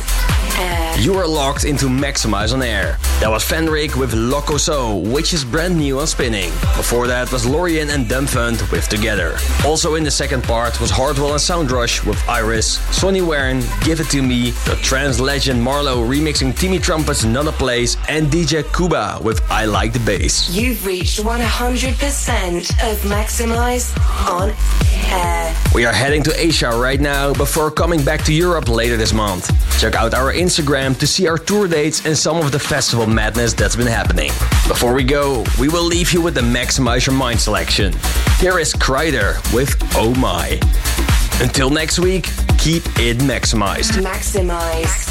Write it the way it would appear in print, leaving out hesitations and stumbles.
Air. You are locked into Maximize on Air. That was Fenric with Loco So, which is brand new on Spinning. Before that was Lorien and Dumfund with Together. Also in the second part was Hardwell and Soundrush with Iris, Sonny Warren, Give It To Me, the trance legend Marlowe remixing Timmy Trumpet's Not A Place, and DJ Kuba with I Like The Bass. You've reached 100% of Maximize on Air. We are heading to Asia right now before coming back to Europe later this month. Check out our Instagram to see our tour dates and some of the festival madness that's been happening. Before we go, we will leave you with the Maximize Your Mind selection. Here is Kreider with Oh My. Until next week, keep it maximized. Maximize.